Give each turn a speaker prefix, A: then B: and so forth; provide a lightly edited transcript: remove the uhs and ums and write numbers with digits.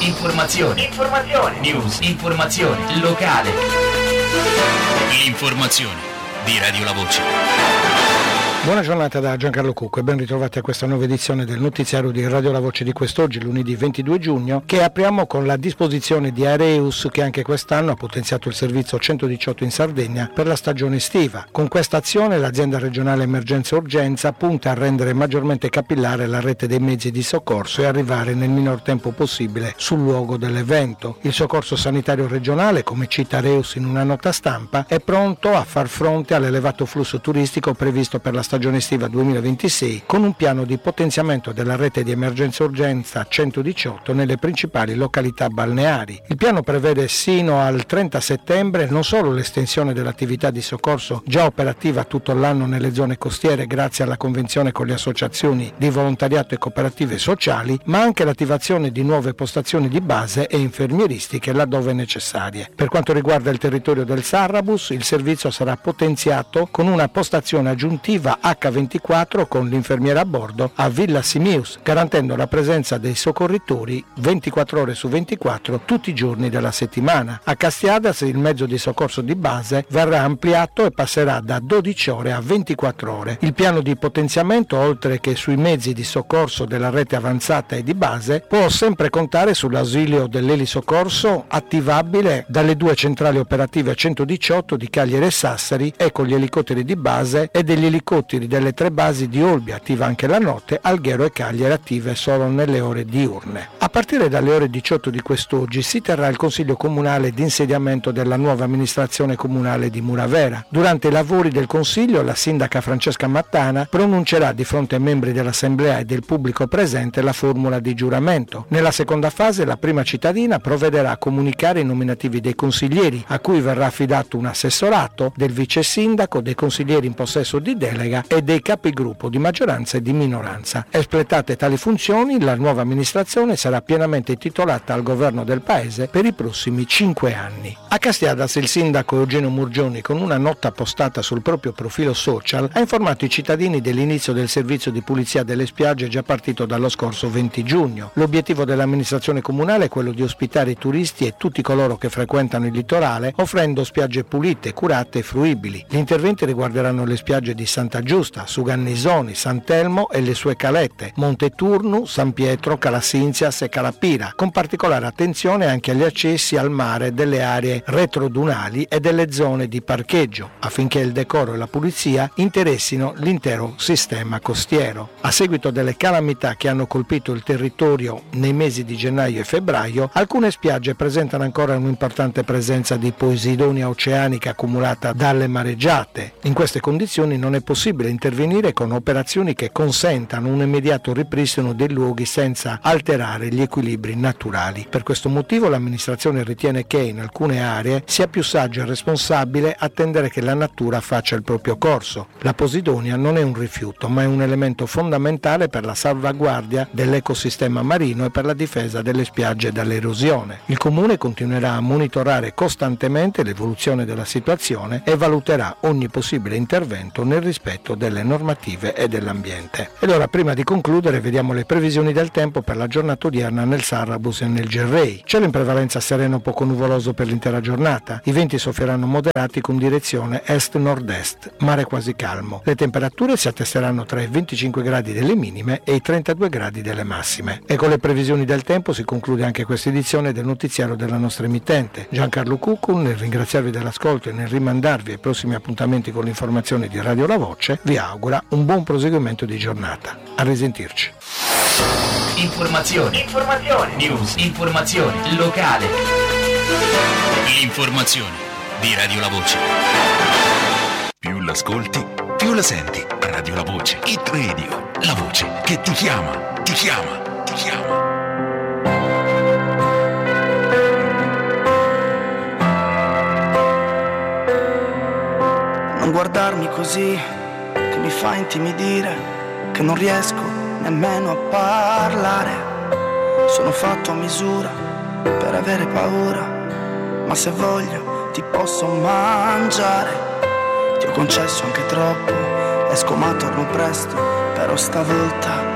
A: Informazione. News. Informazione. Locale. L'informazione di Radio La Voce.
B: Buona giornata da Giancarlo Cucco e ben ritrovati a questa nuova edizione del notiziario di Radio La Voce di quest'oggi, lunedì 22 giugno, che apriamo con la disposizione di Aereus che anche quest'anno ha potenziato il servizio 118 in Sardegna per la stagione estiva. Con questa azione l'azienda regionale emergenza e urgenza punta a rendere maggiormente capillare la rete dei mezzi di soccorso e arrivare nel minor tempo possibile sul luogo dell'evento. Il soccorso sanitario regionale, come cita Aereus in una nota stampa, è pronto a far fronte all'elevato flusso turistico previsto per la stagione estiva 2026 con un piano di potenziamento della rete di emergenza urgenza 118 nelle principali località balneari. Il piano prevede sino al 30 settembre non solo l'estensione dell'attività di soccorso già operativa tutto l'anno nelle zone costiere grazie alla convenzione con le associazioni di volontariato e cooperative sociali, ma anche l'attivazione di nuove postazioni di base e infermieristiche laddove necessarie. Per quanto riguarda il territorio del Sarrabus, il servizio sarà potenziato con una postazione aggiuntiva H24 con l'infermiera a bordo a Villa Simius, garantendo la presenza dei soccorritori 24 ore su 24 tutti i giorni della settimana. A Castiadas il mezzo di soccorso di base verrà ampliato e passerà da 12 ore a 24 ore. Il piano di potenziamento, oltre che sui mezzi di soccorso della rete avanzata e di base, può sempre contare sull'ausilio dell'elisoccorso attivabile dalle due centrali operative 118 di Cagliari e Sassari e con gli elicotteri di base e degli elicotteri delle tre basi di Olbia, attiva anche la notte, Alghero e Cagliari attive solo nelle ore diurne. A partire dalle ore 18 di quest'oggi si terrà il Consiglio Comunale di insediamento della nuova amministrazione comunale di Muravera. Durante i lavori del Consiglio la sindaca Francesca Mattana pronuncerà di fronte ai membri dell'Assemblea e del pubblico presente la formula di giuramento. Nella seconda fase la prima cittadina provvederà a comunicare i nominativi dei consiglieri, a cui verrà affidato un assessorato, del vice sindaco, dei consiglieri in possesso di delega e dei capigruppo di maggioranza e di minoranza. Espletate tali funzioni, la nuova amministrazione sarà pienamente titolata al governo del paese per i prossimi 5 anni. A Castiadas il sindaco Eugenio Murgioni, con una nota postata sul proprio profilo social, ha informato i cittadini dell'inizio del servizio di pulizia delle spiagge già partito dallo scorso 20 giugno. L'obiettivo dell'amministrazione comunale è quello di ospitare i turisti e tutti coloro che frequentano il litorale, offrendo spiagge pulite, curate e fruibili. Gli interventi riguarderanno le spiagge di Santa Giusta, Sugannisoni, Sant'Elmo e le sue calette, Monteturnu, San Pietro, Calasinzias e Calapira, con particolare attenzione anche agli accessi al mare delle aree retrodunali e delle zone di parcheggio, affinché il decoro e la pulizia interessino l'intero sistema costiero. A seguito delle calamità che hanno colpito il territorio nei mesi di gennaio e febbraio, alcune spiagge presentano ancora un'importante presenza di posidonia oceanica accumulata dalle mareggiate. In queste condizioni non è possibile intervenire con operazioni che consentano un immediato ripristino dei luoghi senza alterare gli equilibri naturali. Per questo motivo l'amministrazione ritiene che in alcune aree sia più saggio e responsabile attendere che la natura faccia il proprio corso. La posidonia non è un rifiuto, ma è un elemento fondamentale per la salvaguardia dell'ecosistema marino e per la difesa delle spiagge dall'erosione. Il Comune continuerà a monitorare costantemente l'evoluzione della situazione e valuterà ogni possibile intervento nel rispetto delle normative e dell'ambiente. Ed ora, prima di concludere, vediamo le previsioni del tempo per la giornata odierna nel Sarrabus e nel Gerrei. Cielo in prevalenza sereno poco nuvoloso per l'intera giornata. I venti soffieranno moderati con direzione est-nord-est, mare quasi calmo. Le temperature si attesteranno tra i 25 gradi delle minime e i 32 gradi delle massime. E con le previsioni del tempo si conclude anche questa edizione del notiziario della nostra emittente. Giancarlo Cucco, nel ringraziarvi dell'ascolto e nel rimandarvi ai prossimi appuntamenti con l'informazione di Radio La Voce, vi augura un buon proseguimento di giornata. A risentirci.
A: Informazione. News. Informazione locale. L'informazione di Radio La Voce. Più l'ascolti, più la senti. Radio La Voce. Hit Radio. La voce che ti chiama. Ti chiama.
C: Non guardarmi così, che mi fa intimidire, che non riesco nemmeno a parlare. Sono fatto a misura per avere paura, ma se voglio ti posso mangiare. Ti ho concesso anche troppo, esco ma torno presto, però stavolta